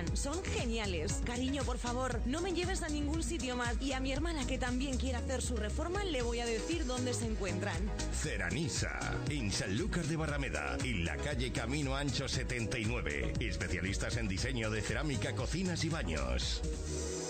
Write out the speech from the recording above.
encantan, son geniales. Cariño, por favor, no me lleves a ningún sitio más. Y a mi hermana, que también quiere hacer su reforma, le voy a decir dónde se encuentran. Ceranisa, en Sanlúcar de Barrameda, en la calle Camino Ancho 79. Especialistas en diseño de cerámica, cocinas y baños.